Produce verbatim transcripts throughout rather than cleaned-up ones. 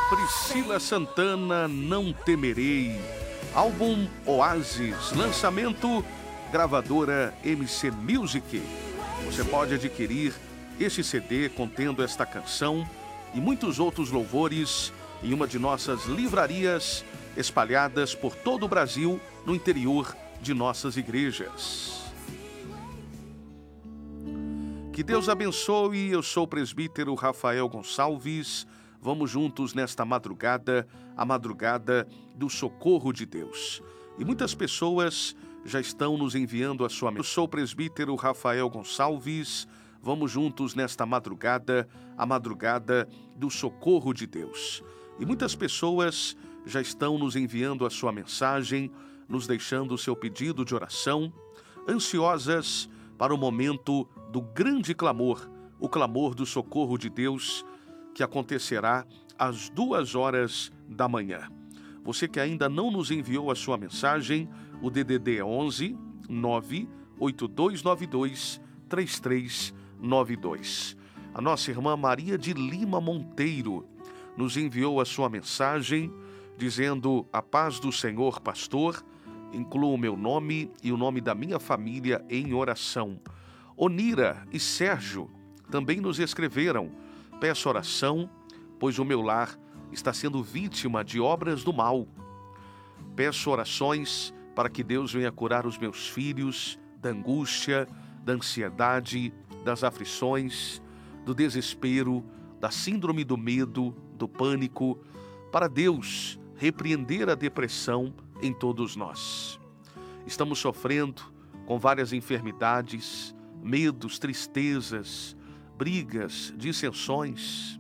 Priscila Santana, Não Temerei. Álbum Oasis, lançamento gravadora M C Music. Você pode adquirir este C D contendo esta canção e muitos outros louvores em uma de nossas livrarias espalhadas por todo o Brasil, no interior de nossas igrejas. Que Deus abençoe. Eu sou o presbítero Rafael Gonçalves. Vamos juntos nesta madrugada, a madrugada do socorro de Deus. E muitas pessoas já estão nos enviando a sua mensagem. Eu sou o presbítero Rafael Gonçalves. Vamos juntos nesta madrugada, a madrugada do socorro de Deus. E muitas pessoas já estão nos enviando a sua mensagem, nos deixando o seu pedido de oração, ansiosas para o momento do grande clamor, o clamor do socorro de Deus, que acontecerá às duas horas da manhã. Você que ainda não nos enviou a sua mensagem, o D D D é onze, nove oito dois nove dois, três três nove dois. A nossa irmã Maria de Lima Monteiro nos enviou a sua mensagem, dizendo: a paz do Senhor, pastor, inclua o meu nome e o nome da minha família em oração. Onira e Sérgio também nos escreveram: peço oração, pois o meu lar está sendo vítima de obras do mal. Peço orações para que Deus venha curar os meus filhos da angústia, da ansiedade, das aflições, do desespero, da síndrome do medo, do pânico, para Deus repreender a depressão em todos nós. Estamos sofrendo com várias enfermidades, medos, tristezas, brigas, dissensões.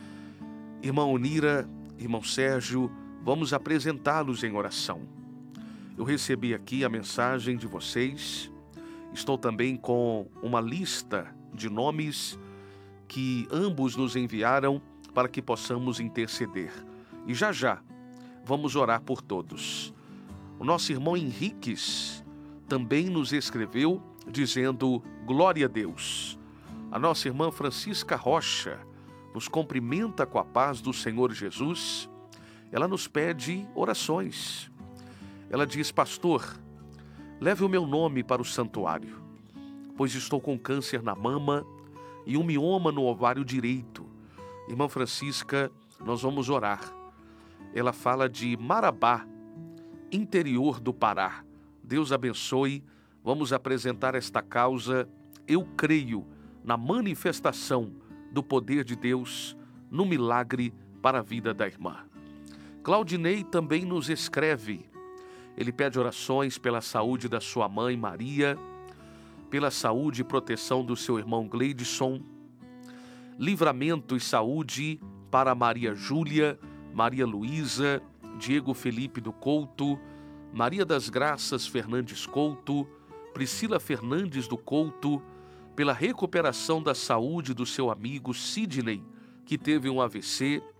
Irmã Onira, irmão Sérgio, vamos apresentá-los em oração. Eu recebi aqui a mensagem de vocês. Estou também com uma lista de nomes que ambos nos enviaram para que possamos interceder. E já já vamos orar por todos. O nosso irmão Henriques também nos escreveu dizendo: glória a Deus. A nossa irmã Francisca Rocha nos cumprimenta com a paz do Senhor Jesus. Ela nos pede orações. Ela diz: pastor, leve o meu nome para o santuário, pois estou com câncer na mama e um mioma no ovário direito. Irmã Francisca, nós vamos orar. Ela fala de Marabá, interior do Pará. Deus abençoe. Vamos apresentar esta causa. Eu creio na manifestação do poder de Deus, no milagre para a vida da irmã. Claudinei também nos escreve. Ele pede orações pela saúde da sua mãe Maria, pela saúde e proteção do seu irmão Gleidson, livramento e saúde para Maria Júlia, Maria Luísa, Diego Felipe do Couto, Maria das Graças Fernandes Couto, Priscila Fernandes do Couto, pela recuperação da saúde do seu amigo Sidney, que teve um A V C,